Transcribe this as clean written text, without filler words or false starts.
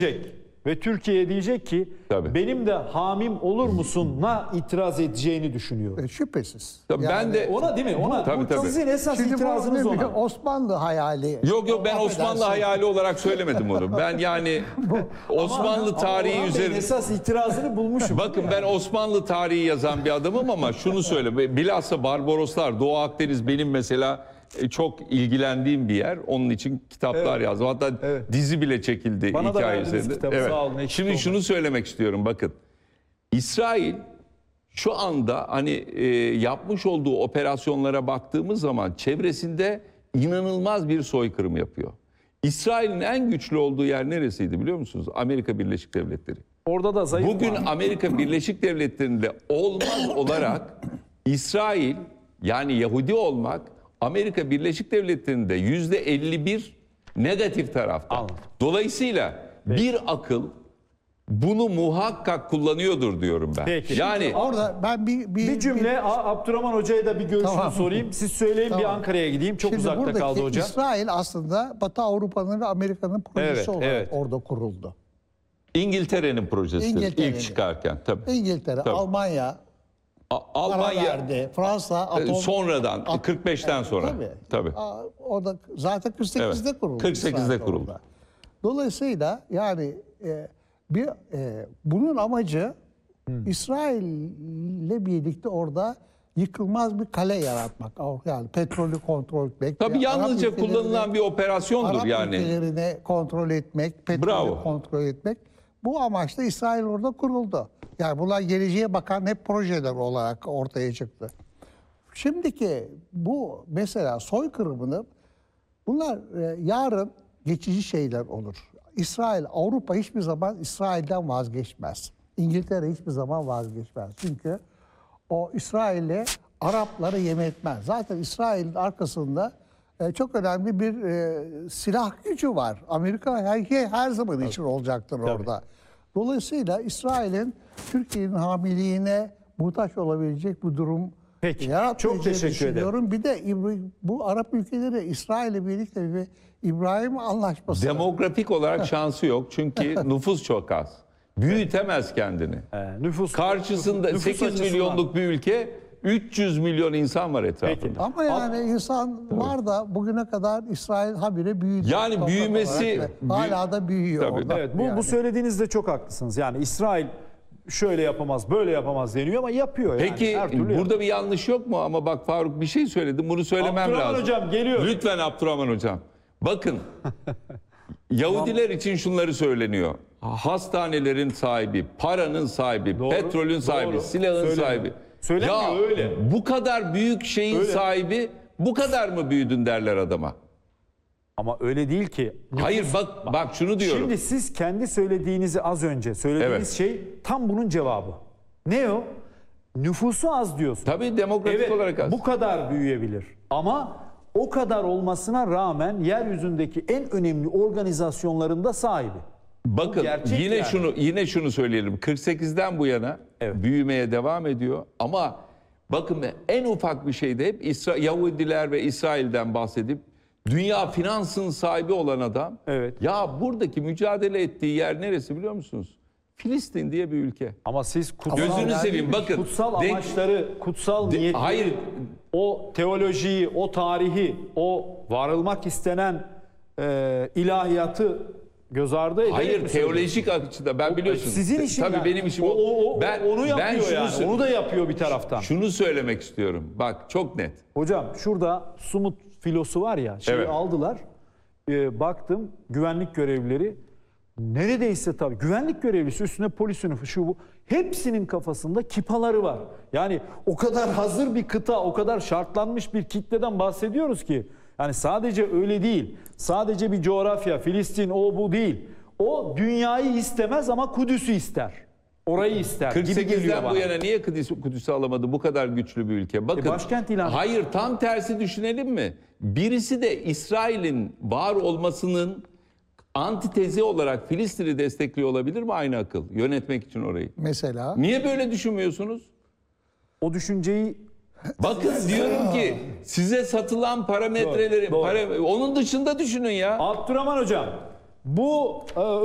Ve Türkiye diyecek ki Tabii. benim de hamim olur musun'a itiraz edeceğini düşünüyorum. Şüphesiz. Tabii ben de Ona değil mi? Ona Tabii, tabii. sizin esas Şimdi itirazınız bu ona. Osmanlı hayali. Yok ben Osmanlı Affedersin. hayali olarak söylemedim onu. Ben yani Osmanlı tarihi Orhan Bey'in üzerine... esas itirazını bulmuşum. Bakın ben Osmanlı tarihi yazan bir adamım ama şunu söyle. Bilhassa Barbaroslar, Doğu Akdeniz benim mesela çok ilgilendiğim bir yer. Onun için kitaplar yazdım. Hatta dizi bile çekildi Bana da hikaye verdiniz üzerinde. kitabı, sağ olun, eksik Şimdi olmayın. şunu söylemek istiyorum bakın. İsrail şu anda hani yapmış olduğu operasyonlara baktığımız zaman çevresinde inanılmaz bir soykırım yapıyor. İsrail'in en güçlü olduğu yer neresiydi biliyor musunuz? Amerika Birleşik Devletleri. Orada da zayıf Bugün var. Amerika Birleşik Devletleri'nde olmaz olarak İsrail yani Yahudi olmak Amerika Birleşik Devletleri'nde %51 negatif tarafta. Anladım. Dolayısıyla bir akıl bunu muhakkak kullanıyordur diyorum ben. Peki. Yani Orada ben Bir cümle Abdurrahman Hoca'ya da bir görüşünü Tamam. sorayım. Siz söyleyin bir Tamam. Ankara'ya gideyim. Çok Şimdi uzakta buradaki kaldı hocam. İsrail aslında Batı Avrupa'nın ve Amerika'nın projesi Evet, olarak evet. orada kuruldu. İngiltere'nin projesidir İngiltere'nin. ilk çıkarken tabii. İngiltere, Tabii. Almanya para Almanya verdi. Fransa atom... sonradan 45'ten sonra. Tabii. O da zaten 48'de Evet, kuruldu. 48'de İsrail kuruldu. orada. Dolayısıyla yani bunun amacı İsrail'le birlikte orada yıkılmaz bir kale yaratmak. Yani petrolü kontrol etmek. Tabii ve Arap yalnızca ülkelerini- kullanılan bir operasyondur Arap yani. ülkelerini kontrol etmek, petrolü Bravo. kontrol etmek. Bu amaçla İsrail orada kuruldu. Yani bunlar geleceğe bakan hep projeler olarak ortaya çıktı. Şimdiki bu mesela soykırımını bunlar yarın geçici şeyler olur. İsrail, Avrupa hiçbir zaman İsrail'den vazgeçmez. İngiltere hiçbir zaman vazgeçmez. Çünkü o İsrail'le Arapları yem etmez. Zaten İsrail'in arkasında çok önemli bir silah gücü var. Amerika her zaman için olacaktır orada. Dolayısıyla İsrail'in Türkiye'nin hamiliğine muhtaç olabilecek bu durum Peki, yaratmayacağını çok teşekkür düşünüyorum. Bir de bu Arap ülkeleri İsrail'le birlikte bir İbrahim Anlaşması. Demografik olarak şansı yok çünkü nüfus çok az. Büyütemez kendini. Nüfus Karşısında nüfus 8 açısından. milyonluk bir ülke, 300 milyon insan var etrafında. Peki. Ama yani insan var da bugüne kadar İsrail habire büyüdü. Yani Toprak büyümesi- olarak ve hala da büyüyor. Tabii. orada. Evet, bu Yani. söylediğinizde çok haklısınız. Yani İsrail şöyle yapamaz, böyle yapamaz deniyor ama yapıyor yani. Peki Her türlü burada yapıyor. bir yanlış yok mu? Ama bak Faruk bir şey söyledim. Bunu söylemem Abdurrahman lazım. hocam geliyor. Lütfen Abdurrahman hocam. Bakın Yahudiler için şunları söyleniyor. Hastanelerin sahibi, paranın sahibi, Doğru, petrolün sahibi, doğru. silahın Söylemiyor. sahibi. Söylemiyor, öyle. Bu kadar büyük şeyin Öyle. sahibi bu kadar mı büyüdün derler adama. Ama öyle değil ki. Hayır bak şunu diyorum. Şimdi siz kendi söylediğinizi az önce söylediğiniz Evet. şey tam bunun cevabı. Ne o? Nüfusu az diyorsun. Tabii demografik Evet, olarak az. bu kadar büyüyebilir. Ama o kadar olmasına rağmen yeryüzündeki en önemli organizasyonlarında sahibi. Bakın gerçek yine şunu söyleyelim. 48'den bu yana büyümeye devam ediyor ama bakın en ufak bir şeyde hep Yahudiler ve İsrail'den bahsedip dünya finansın sahibi olan adam. Evet. Ya buradaki mücadele ettiği yer neresi biliyor musunuz? Filistin diye bir ülke. Ama siz Gözünü seveyim bakın. kutsal amaçları, kutsal niyeti, hayır. o teolojiyi, o tarihi, o varılmak istenen ilahiyatı göz ardı ederek Hayır mi teolojik açıdan ben biliyorsunuz. Sizin işin Tabii yani. benim işim o. Onu yapıyor şunu yani. Onu da yapıyor bir taraftan. Şunu söylemek istiyorum. Bak çok net. Hocam şurada Sumut filosu var ya, şeyi Evet. aldılar. Baktım güvenlik görevlileri neredeyse tabii güvenlik görevlisi üstüne polis üniforması şu bu hepsinin kafasında kipaları var. Yani o kadar hazır bir kıta, o kadar şartlanmış bir kitleden bahsediyoruz ki yani sadece öyle değil. Sadece bir coğrafya, Filistin o bu değil. O dünyayı istemez ama Kudüs'ü ister. Orayı ister gibi geliyor 48'den bana. bu yana niye Kudüs'ü alamadı bu kadar güçlü bir ülke? Bakın. Başkent ilan. Hayır tam tersi düşünelim mi? Birisi de İsrail'in var olmasının antitezi olarak Filistin'i destekliyor olabilir mi aynı akıl? Yönetmek için orayı. Mesela Niye böyle düşünmüyorsunuz? O düşünceyi Bakın diyorum ki size satılan parametreleri Doğru. onun dışında düşünün ya. Abdurrahman hocam bu